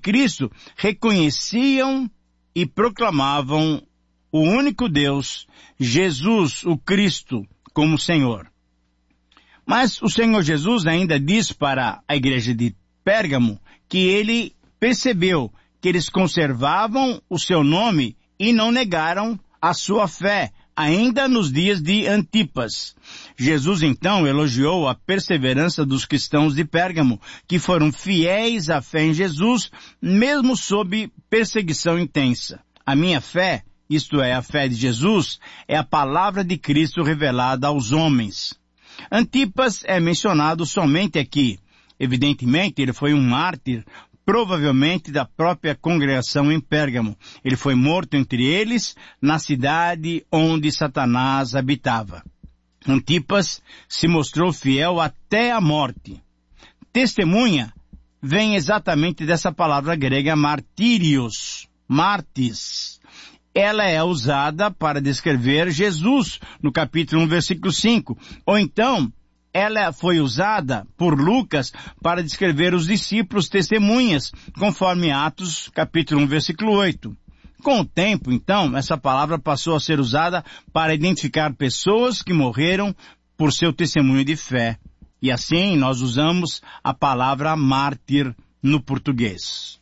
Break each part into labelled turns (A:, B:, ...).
A: Cristo reconheciam e proclamavam o único Deus, Jesus, o Cristo, como Senhor. Mas o Senhor Jesus ainda diz para a igreja de Pérgamo que ele percebeu que eles conservavam o seu nome e não negaram a sua fé, ainda nos dias de Antipas. Jesus então elogiou a perseverança dos cristãos de Pérgamo, que foram fiéis à fé em Jesus, mesmo sob perseguição intensa. A minha fé, isto é, a fé de Jesus, é a palavra de Cristo revelada aos homens. Antipas é mencionado somente aqui. Evidentemente, ele foi um mártir, provavelmente da própria congregação em Pérgamo. Ele foi morto entre eles, na cidade onde Satanás habitava. Antipas se mostrou fiel até a morte. Testemunha vem exatamente dessa palavra grega martírios, mártis. Ela é usada para descrever Jesus, no capítulo 1, versículo 5. Ou então, ela foi usada por Lucas para descrever os discípulos testemunhas, conforme Atos, capítulo 1, versículo 8. Com o tempo, então, essa palavra passou a ser usada para identificar pessoas que morreram por seu testemunho de fé. E assim, nós usamos a palavra mártir no português.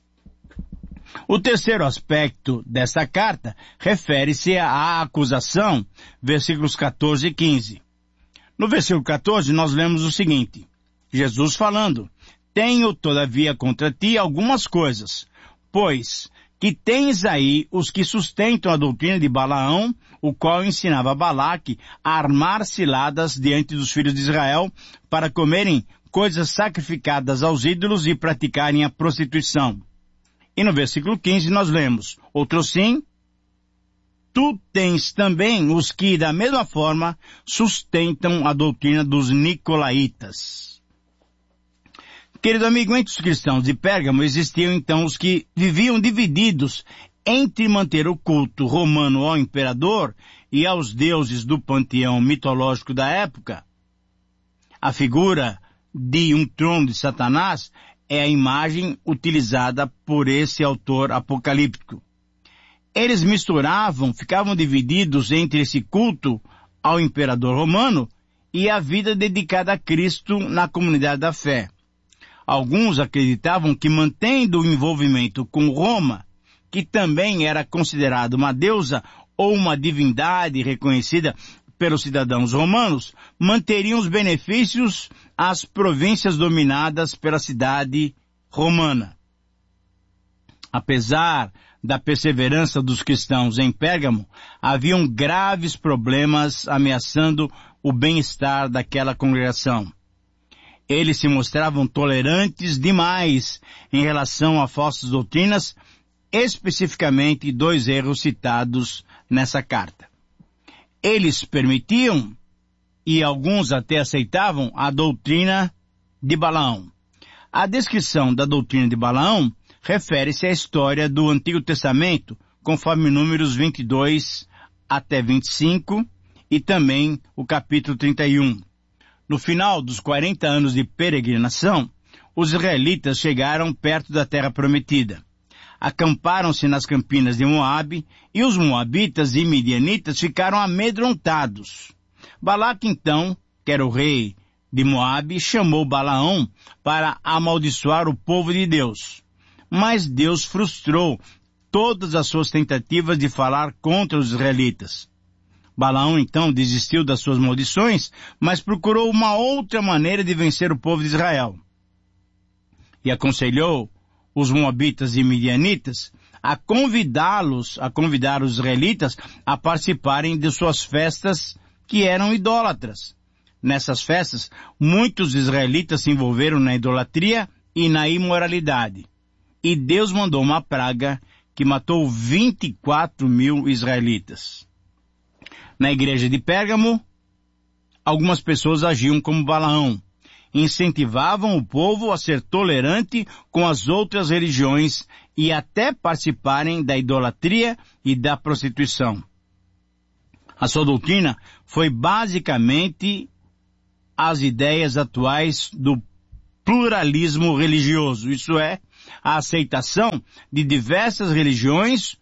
A: O terceiro aspecto dessa carta refere-se à acusação, versículos 14 e 15. No versículo 14, nós lemos o seguinte: Jesus falando: tenho, todavia, contra ti algumas coisas, pois que tens aí os que sustentam a doutrina de Balaão, o qual ensinava Balaque a armar ciladas diante dos filhos de Israel para comerem coisas sacrificadas aos ídolos e praticarem a prostituição. E no versículo 15 nós lemos: outro sim, tu tens também os que, da mesma forma, sustentam a doutrina dos nicolaítas. Querido amigo, entre os cristãos de Pérgamo existiam então os que viviam divididos entre manter o culto romano ao imperador e aos deuses do panteão mitológico da época. A figura de um trono de Satanás é a imagem utilizada por esse autor apocalíptico. Eles misturavam, ficavam divididos entre esse culto ao imperador romano e a vida dedicada a Cristo na comunidade da fé. Alguns acreditavam que, mantendo o envolvimento com Roma, que também era considerada uma deusa ou uma divindade reconhecida pelos cidadãos romanos, manteriam os benefícios às províncias dominadas pela cidade romana. Apesar da perseverança dos cristãos em Pérgamo, haviam graves problemas ameaçando o bem-estar daquela congregação. Eles se mostravam tolerantes demais em relação a falsas doutrinas, especificamente 2 erros citados nessa carta. Eles permitiam, e alguns até aceitavam, a doutrina de Balaão. A descrição da doutrina de Balaão refere-se à história do Antigo Testamento, conforme Números 22 até 25, e também o capítulo 31. No final dos 40 anos de peregrinação, os israelitas chegaram perto da terra prometida. Acamparam-se nas campinas de Moabe, e os moabitas e midianitas ficaram amedrontados. Balaque então, que era o rei de Moabe, chamou Balaão para amaldiçoar o povo de Deus. Mas Deus frustrou todas as suas tentativas de falar contra os israelitas. Balaão então desistiu das suas maldições, mas procurou uma outra maneira de vencer o povo de Israel. E aconselhou os moabitas e midianitas a convidar os israelitas a participarem de suas festas que eram idólatras. Nessas festas, muitos israelitas se envolveram na idolatria e na imoralidade. E Deus mandou uma praga que matou 24 mil israelitas. Na igreja de Pérgamo, algumas pessoas agiam como Balaão. Incentivavam o povo a ser tolerante com as outras religiões e até participarem da idolatria e da prostituição. A sua doutrina foi basicamente as ideias atuais do pluralismo religioso, isso é, a aceitação de diversas religiões,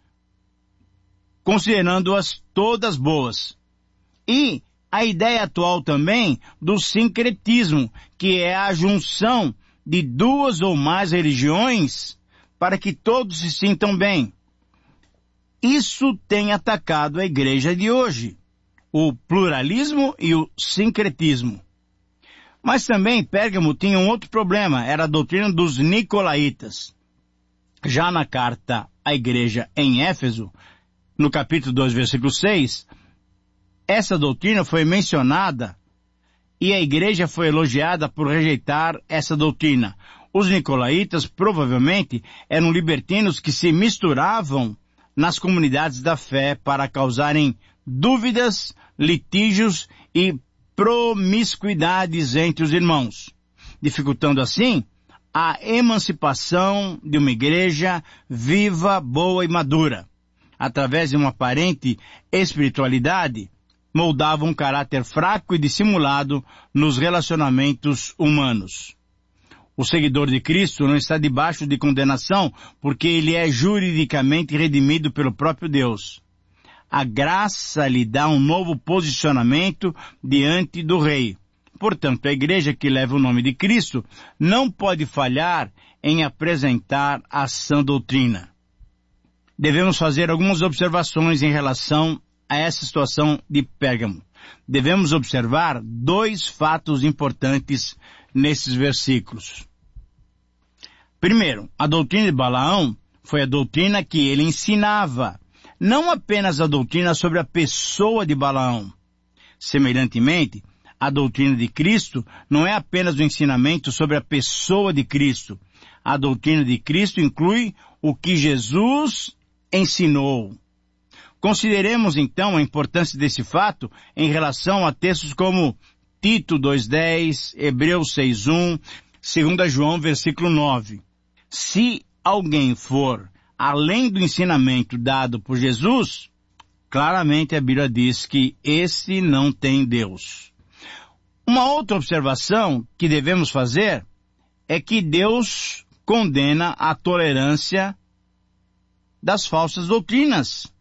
A: considerando-as todas boas. E a ideia atual também do sincretismo, que é a junção de duas ou mais religiões para que todos se sintam bem. Isso tem atacado a igreja de hoje, o pluralismo e o sincretismo. Mas também Pérgamo tinha um outro problema, era a doutrina dos nicolaítas. Já na carta à igreja em Éfeso, no capítulo 2, versículo 6, essa doutrina foi mencionada e a igreja foi elogiada por rejeitar essa doutrina. Os nicolaítas provavelmente eram libertinos que se misturavam nas comunidades da fé para causarem dúvidas, litígios e promiscuidades entre os irmãos, dificultando assim a emancipação de uma igreja viva, boa e madura. Através de uma aparente espiritualidade, moldavam um caráter fraco e dissimulado nos relacionamentos humanos. O seguidor de Cristo não está debaixo de condenação porque ele é juridicamente redimido pelo próprio Deus. A graça lhe dá um novo posicionamento diante do Rei. Portanto, a igreja que leva o nome de Cristo não pode falhar em apresentar a sã doutrina. Devemos fazer algumas observações em relação a essa situação de Pérgamo. Devemos observar dois fatos importantes nesses versículos. Primeiro, a doutrina de Balaão foi a doutrina que ele ensinava, não apenas a doutrina sobre a pessoa de Balaão. Semelhantemente, a doutrina de Cristo não é apenas o ensinamento sobre a pessoa de Cristo. A doutrina de Cristo inclui o que Jesus ensinou. Consideremos então a importância desse fato em relação a textos como Tito 2:10, Hebreus 6:1, 2 João versículo 9. Se alguém for além do ensinamento dado por Jesus, claramente a Bíblia diz que esse não tem Deus. Uma outra observação que devemos fazer é que Deus condena a tolerância das falsas doutrinas.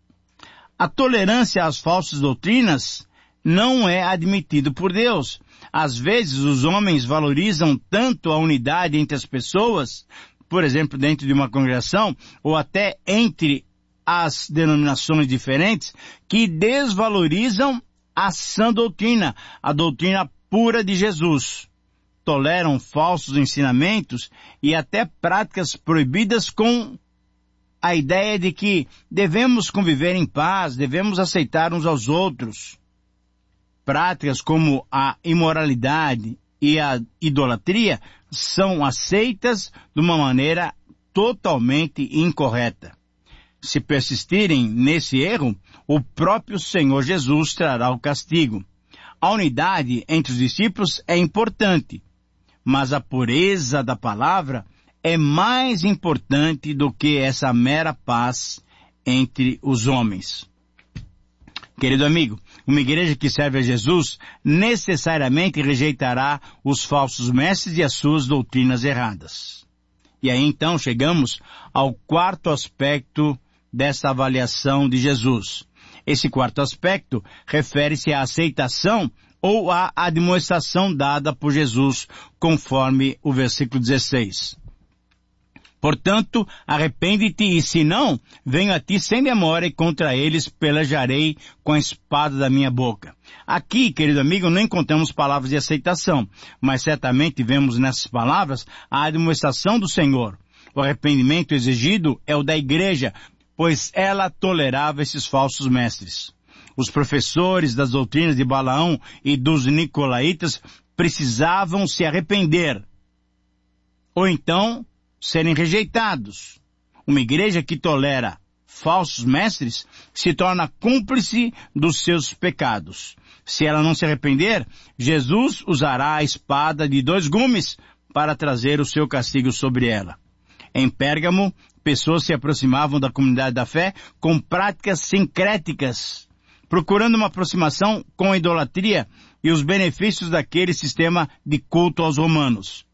A: A tolerância às falsas doutrinas não é admitido por Deus. Às vezes os homens valorizam tanto a unidade entre as pessoas, por exemplo, dentro de uma congregação, ou até entre as denominações diferentes, que desvalorizam a sã doutrina, a doutrina pura de Jesus. Toleram falsos ensinamentos e até práticas proibidas com a ideia de que devemos conviver em paz, devemos aceitar uns aos outros. Práticas como a imoralidade e a idolatria são aceitas de uma maneira totalmente incorreta. Se persistirem nesse erro, o próprio Senhor Jesus trará o castigo. A unidade entre os discípulos é importante, mas a pureza da palavra é mais importante do que essa mera paz entre os homens. Querido amigo, uma igreja que serve a Jesus necessariamente rejeitará os falsos mestres e as suas doutrinas erradas. E aí então chegamos ao quarto aspecto dessa avaliação de Jesus. Esse quarto aspecto refere-se à aceitação ou à admoestação dada por Jesus, conforme o versículo 16. Portanto, arrepende-te e se não, venho a ti sem demora e contra eles pelejarei com a espada da minha boca. Aqui, querido amigo, não encontramos palavras de aceitação, mas certamente vemos nessas palavras a admoestação do Senhor. O arrependimento exigido é o da igreja, pois ela tolerava esses falsos mestres. Os professores das doutrinas de Balaão e dos nicolaítas precisavam se arrepender, ou então serem rejeitados. Uma igreja que tolera falsos mestres se torna cúmplice dos seus pecados. Se ela não se arrepender, Jesus usará a espada de 2 gumes para trazer o seu castigo sobre ela. Em Pérgamo, pessoas se aproximavam da comunidade da fé com práticas sincréticas, procurando uma aproximação com a idolatria e os benefícios daquele sistema de culto aos romanos.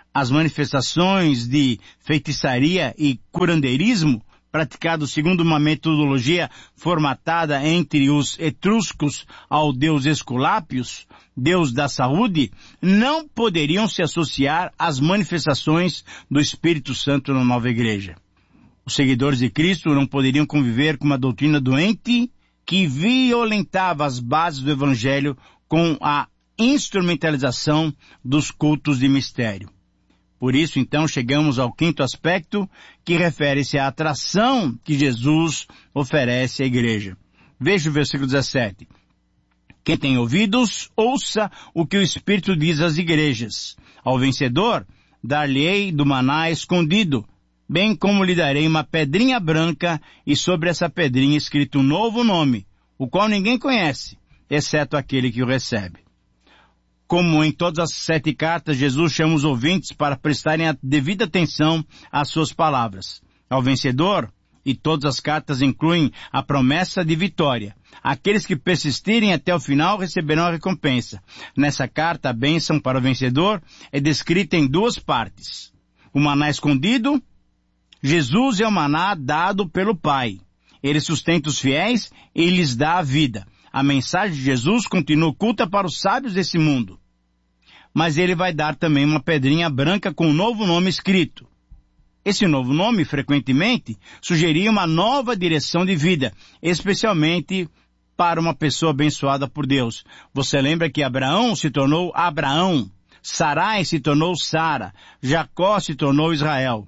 A: as manifestações de feitiçaria e curandeirismo praticados segundo uma metodologia formatada entre os etruscos ao deus Esculápios, deus da saúde, não poderiam se associar às manifestações do Espírito Santo na nova igreja. Os seguidores de Cristo não poderiam conviver com uma doutrina doente que violentava as bases do Evangelho com a instrumentalização dos cultos de mistério. Por isso, então, chegamos ao quinto aspecto, que refere-se à atração que Jesus oferece à igreja. Veja o versículo 17. Quem tem ouvidos, ouça o que o Espírito diz às igrejas. Ao vencedor, dar-lhe-ei do maná escondido, bem como lhe darei uma pedrinha branca, e sobre essa pedrinha escrito um novo nome, o qual ninguém conhece, exceto aquele que o recebe. Como em todas as 7 cartas, Jesus chama os ouvintes para prestarem a devida atenção às suas palavras. Ao vencedor, e todas as cartas incluem a promessa de vitória. Aqueles que persistirem até o final receberão a recompensa. Nessa carta, a bênção para o vencedor é descrita em 2 partes. O maná escondido. Jesus é o maná dado pelo Pai. Ele sustenta os fiéis e lhes dá a vida. A mensagem de Jesus continua oculta para os sábios desse mundo. Mas ele vai dar também uma pedrinha branca com um novo nome escrito. Esse novo nome, frequentemente, sugeria uma nova direção de vida, especialmente para uma pessoa abençoada por Deus. Você lembra que Abraão se tornou Abraão, Sarai se tornou Sara, Jacó se tornou Israel.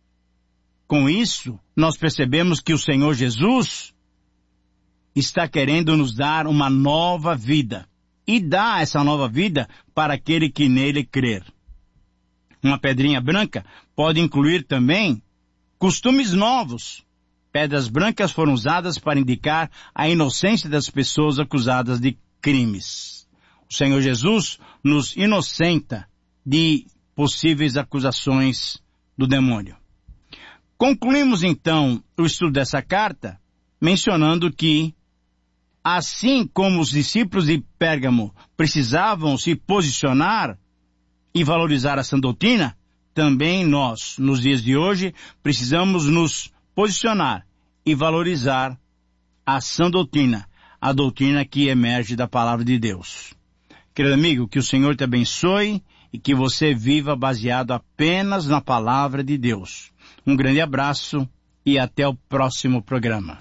A: Com isso, nós percebemos que o Senhor Jesus está querendo nos dar uma nova vida. E dá essa nova vida para aquele que nele crer. Uma pedrinha branca pode incluir também costumes novos. Pedras brancas foram usadas para indicar a inocência das pessoas acusadas de crimes. O Senhor Jesus nos inocenta de possíveis acusações do demônio. Concluímos então o estudo dessa carta mencionando que, assim como os discípulos de Pérgamo precisavam se posicionar e valorizar a sã doutrina, também nós, nos dias de hoje, precisamos nos posicionar e valorizar a sã doutrina, a doutrina que emerge da palavra de Deus. Querido amigo, que o Senhor te abençoe e que você viva baseado apenas na palavra de Deus. Um grande abraço e até o próximo programa.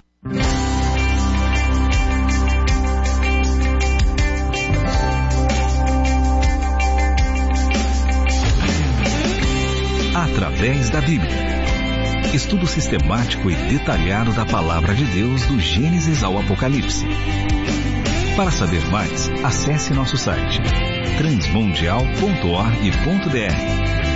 B: Através da Bíblia. Estudo sistemático e detalhado da Palavra de Deus do Gênesis ao Apocalipse. Para saber mais, acesse nosso site transmundial.org.br.